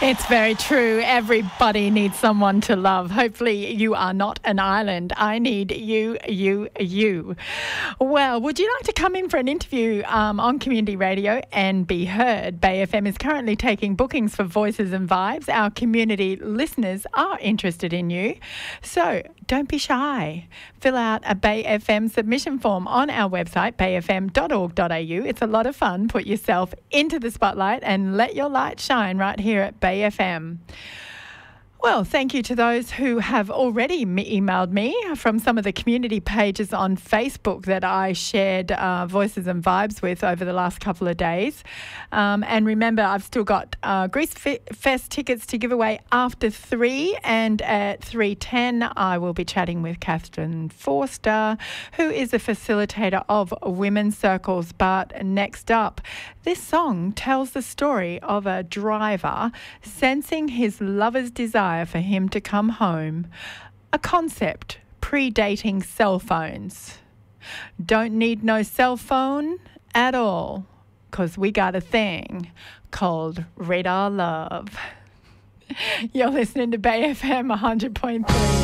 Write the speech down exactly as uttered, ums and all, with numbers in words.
It's very true. Everybody needs someone to love. Hopefully you are not an island. I need you, you, you. Well, would you like to come in for an interview um, on community radio and be heard? Bay F M is currently taking bookings for Voices and Vibes. Our community listeners are interested in you. So don't be shy. Fill out a Bay F M submission form on our website, bay f m dot org dot a u. It's a lot of fun. Put yourself into the spotlight and let your light shine right here at Bay F M. Well, thank you to those who have already m- emailed me from some of the community pages on Facebook that I shared uh, Voices and Vibes with over the last couple of days. Um, and remember, I've still got uh, Grease Fest tickets to give away after three, and at three ten I will be chatting with Catherine Forster, who is a facilitator of Women's Circles. But next up, this song tells the story of a driver sensing his lover's desire for him to come home, a concept predating cell phones. Don't need no cell phone at all, because we got a thing called radar love. You're listening to Bay F M one hundred point three.